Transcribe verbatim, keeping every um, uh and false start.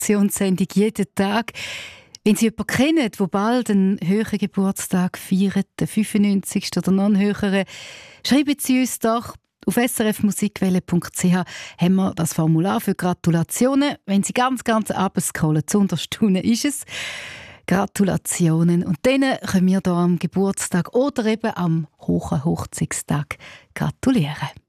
Gratulationssendung jeden Tag. Wenn Sie jemanden kennen, der bald einen höheren Geburtstag feiert, den fünfundneunzigsten oder noch einen höheren, schreiben Sie uns doch. Auf s r f musikwelle punkt c h haben wir das Formular für Gratulationen. Wenn Sie ganz, ganz runterscrollen, zu unterstaunen ist es. Gratulationen. Und denen können wir hier am Geburtstag oder eben am hohen Hochzeitstag gratulieren.